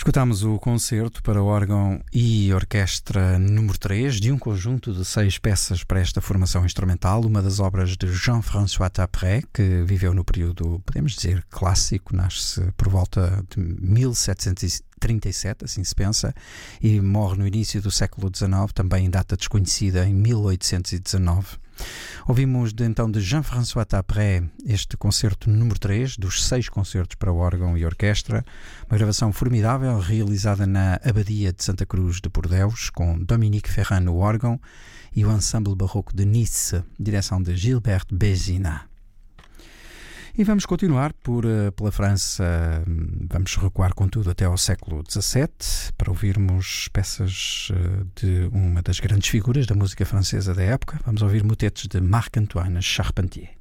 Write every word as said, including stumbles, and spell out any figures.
Escutámos o concerto para órgão e orquestra número três de um conjunto de seis peças para esta formação instrumental, uma das obras de Jean-François Tapré, que viveu no período, podemos dizer, clássico, nasce por volta de mil setecentos e trinta e sete, assim se pensa, e morre no início do século dezenove, também em data desconhecida, em mil oitocentos e dezanove. Ouvimos de, então de Jean-François Tapré este concerto número três dos seis concertos para órgão e orquestra, uma gravação formidável realizada na Abadia de Santa Cruz de Bordeus, com Dominique Ferrand no órgão e o Ensemble Barroco de Nice, direção de Gilbert Bézina. E vamos continuar por, pela França, vamos recuar contudo até ao século dezassete para ouvirmos peças de uma das grandes figuras da música francesa da época. Vamos ouvir motetes de Marc-Antoine Charpentier.